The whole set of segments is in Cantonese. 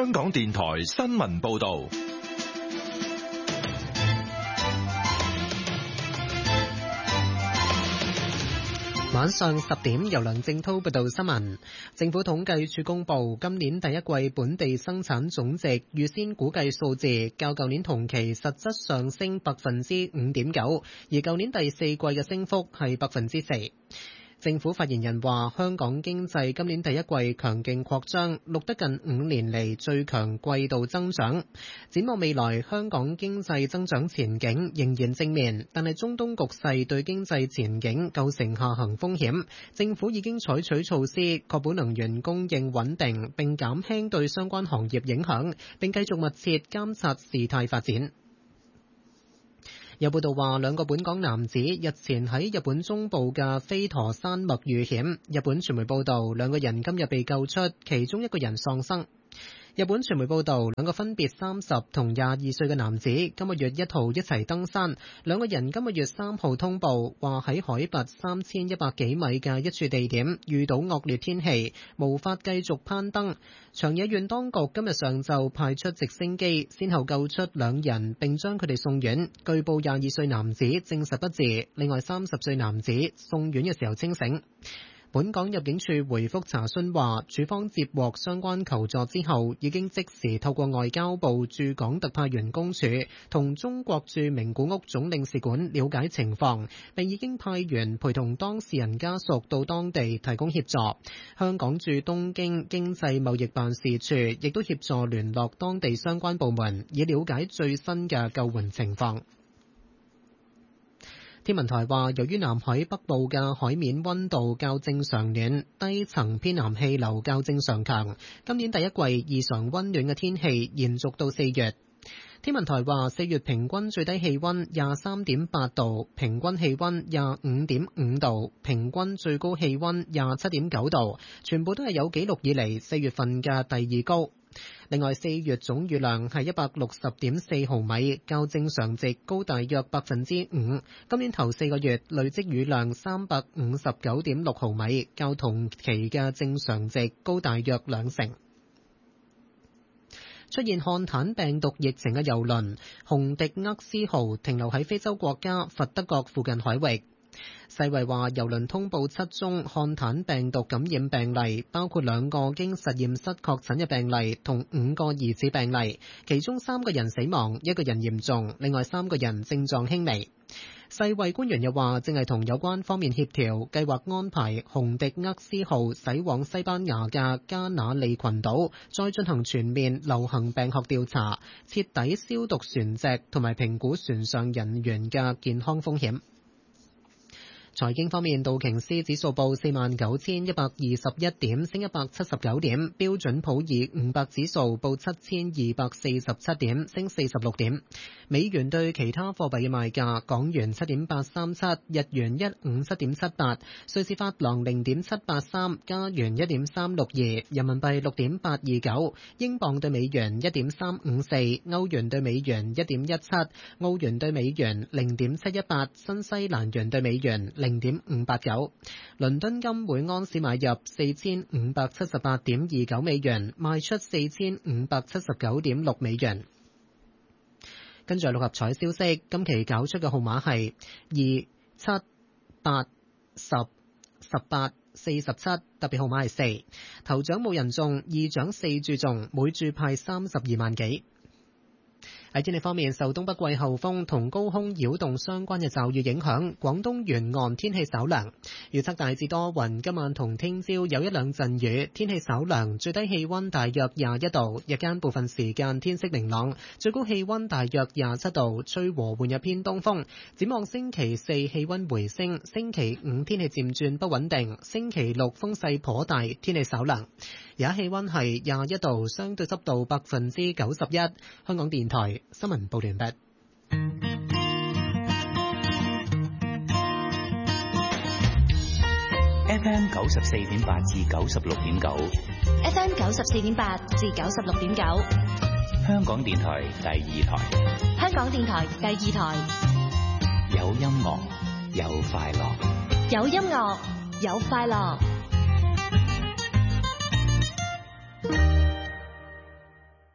香港電台新聞報道。 晚上10點，由梁正濤報道新聞。政府統計處公布今年第一季本地生產總值預先估計數字，較舊年同期實質上升5.9%，而舊年第四季嘅升幅係4%。政府發言人話，香港經濟今年第一季強勁擴張，錄得近5年嚟最強季度增長。展望未來，香港經濟增長前景仍然正面，但係中東局勢對經濟前景構成下行風險。政府已經採取措施，確保能源供應穩定，並減輕對相關行業影響，並繼續密切監察事態發展。有報道話，兩個本港男子日前喺日本中部嘅飛陀山脈遇險。日本傳媒報道，兩個人今日被救出，其中一個人喪生。日本傳媒報道，兩個分別30同22歲嘅男子今個月1號一齊登山，兩個人今個月3號通報話喺海拔3100幾米嘅一處地點遇到惡劣天氣，無法繼續攀登。長野縣當局今日上晝派出直升機，先後救出兩人並將佢哋送院。據報22歲男子證實不治，另外30歲男子送院嘅時候清醒。本港入境處回覆查詢話，處方接獲相關求助之後，已經即時透過外交部駐港特派員公署同中國駐名古屋總領事館了解情況，並已經派員陪同當事人家屬到當地提供協助。香港駐東京經濟貿易辦事處亦都協助聯絡當地相關部門，以了解最新嘅救援情況。天文台話，由於南海北部嘅海面溫度較正常暖，低層偏南氣流較正常強，今年第一季異常溫暖嘅天氣延續到4月。天文台話，4月平均最低氣溫23.8度，平均氣溫25.5度，平均最高氣溫27.9度，全部都係有紀錄以嚟4月份嘅第二高。另外，4月總雨量係160.4毫米，較正常值高大約5%。今年頭4個月累積雨量359.6毫米，較同期嘅正常值高大約2成。出現漢坦病毒疫情嘅郵輪紅迪厄斯號停留喺非洲國家佛得角附近海域。世衛話，郵輪通報7宗漢坦病毒感染病例，包括2個經實驗室確診嘅病例同5個疑似病例，其中3個人死亡，1個人嚴重，另外3個人症狀輕微。世衛官員又話，正係同有關方面協調，計劃安排紅迪厄斯號駛往西班牙嘅加那利群島，再進行全面流行病學調查，徹底消毒船隻同埋評估船上人員嘅健康風險。財經方面，道瓊斯指數報49,121點，升179點；標準普爾500指數報7,247點，升46點。美元對其他貨幣嘅賣價：港元7.837，日元157.78，瑞士法郎0.783，加元1.362，人民幣6.829，英鎊對美元1.354，歐元對美元1.17，澳元對美元0.718，新西蘭元對美元0.589，倫敦金每盎司買入4578.29美元，賣出4579.6美元。跟住六合彩消息，今期搞出嘅號碼係2、7、8、10、18、47，特別號碼係4。頭獎冇人中，二獎4注中，每注派32萬幾。喺天氣方面，受東北季候風同高空擾動相關嘅驟雨影響，廣東沿岸天氣稍涼。預測大致多雲，今晚同聽朝有一兩陣雨，天氣稍涼，最低氣溫大約21度，日間部分時間天色明朗，最高氣溫大約27度，吹和緩入偏東風。展望星期四氣溫回升，星期五天氣漸轉不穩定，星期六風勢頗大，天氣稍涼。而家氣溫係21度，相對濕度91%。香港電台新聞報完畢。 FM 94.8至96.9 ，FM 94.8至96.9， 香港電台第二台， 香港電台第二台， 有音樂，有快樂， 有音樂，有快樂。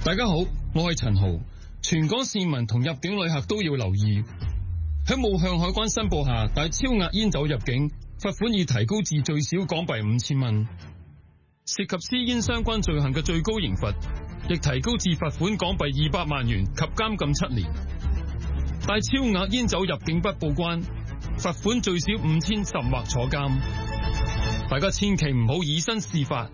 大家好，我係陳豪。全港市民同入境旅客都要留意，喺冇向海關申報下帶超額煙酒入境，罰款已提高至最少港幣5000蚊。涉及私煙相關罪行嘅最高刑罰亦提高至罰款港幣200萬元及監禁7年。帶超額煙酒入境不報關，罰款最少5000甚或坐監。大家千祈唔好以身試法。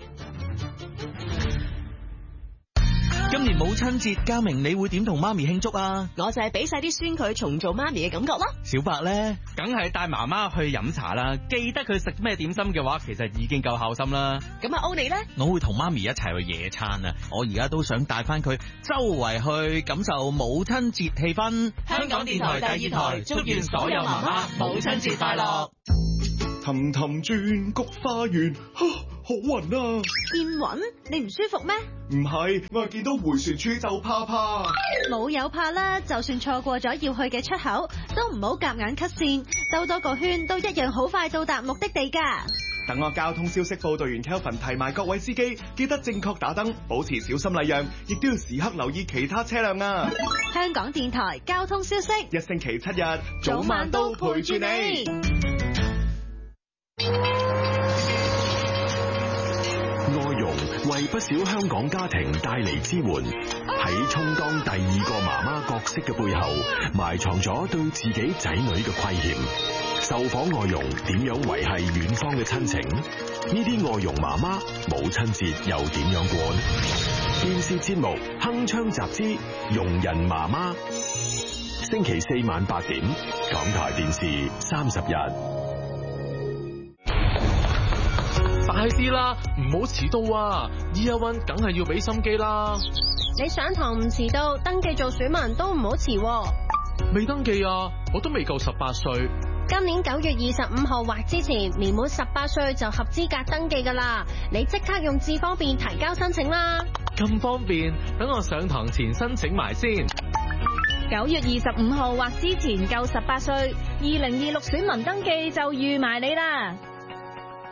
今年母親節，嘉明你會點同媽咪慶祝啊？ 我就係俾晒啲孫佢重做媽咪嘅感覺咯。 小白呢？ 梗係帶媽媽去飲茶啦，記得佢食咩點心嘅話，其實已經夠孝心啦。 咁阿歐你呢？ 我會同媽咪一齊去野餐啊！我而家都想帶翻佢周圍去感受母親節氣氛。 香港電台第2台祝願所有媽媽母親節快樂。 氹氹轉菊花園，好暈啊！ 見暈？你唔舒服咩？ 唔係，我係見到回旋處就怕。 冇有怕啦，就算錯過咗要去嘅出口，都唔好夾硬 cut 線，兜多個圈都一樣好快到達目的地㗎。 等我交通消息報道員 Kelvin 提埋各位司機，記得正確打燈，保持小心禮讓，亦都要時刻留意其他車輛啊！ 香港電台交通消息， 一星期7日，早晚都陪住你。 外傭為不少香港家庭帶嚟支援，喺充當第2個媽媽角色嘅背後，埋藏咗對自己仔女嘅虧欠。受訪外傭點樣維繫遠方嘅親情？呢啲外傭媽媽母親節又點樣過呢？電視節目《鏗鏘集之傭人媽媽》，星期4晚8點，港台電視30日。 快啲啦，唔好遲到啊 ！Year One 梗係要俾心機啦。 你上堂唔遲到，登記做選民都唔好遲。 未登記啊，我都未夠18歲。 今年9月25號或之前，年滿18歲就合資格登記噶啦。你即刻用智方便提交申請啦。 咁方便，等我上堂前申請埋先。 9月25號或之前夠18歲，2026選民登記就預埋你啦。